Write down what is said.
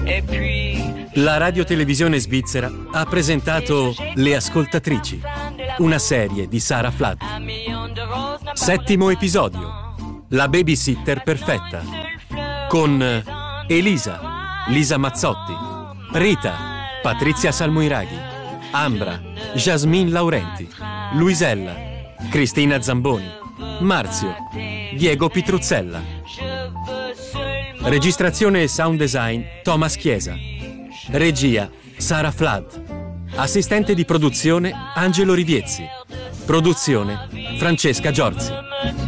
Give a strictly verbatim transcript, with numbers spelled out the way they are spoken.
La radiotelevisione svizzera ha presentato Le Ascoltatrici, una serie di Sarah Flood. Settimo episodio, La babysitter perfetta, con Elisa, Lisa Mazzotti, Rita, Patrizia Salmoiraghi, Ambra, Jasmine Laurenti, Luisella, Cristina Zamboni, Marzio, Diego Pitruzzella. Registrazione e sound design Thomas Chiesa. Regia Sarah Flood. Assistente di produzione Angelo Riviezzi. Produzione Francesca Giorzi.